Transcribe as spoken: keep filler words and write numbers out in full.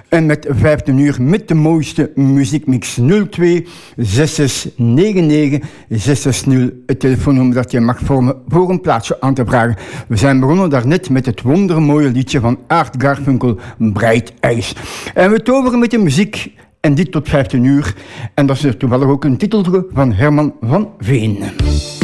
En met vijftien uur met de mooiste muziekmix. Nul twee zes zes negen negen zes zes nul. Het telefoonnummer dat je mag vormen voor een plaatsje aan te vragen. We zijn begonnen daarnet met het wondermooie liedje van Art Garfunkel, Breid IJs. En we toveren met de muziek. En dit tot vijftien uur. En dat is er toevallig ook een titel van Herman van Veen.